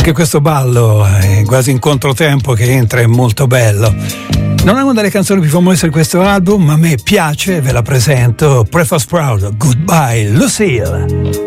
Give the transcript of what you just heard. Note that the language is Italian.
Anche questo ballo quasi in controtempo che entra è molto bello. Non è una delle canzoni più famose di questo album, ma a me piace, ve la presento. Preface Proud, Goodbye Lucille.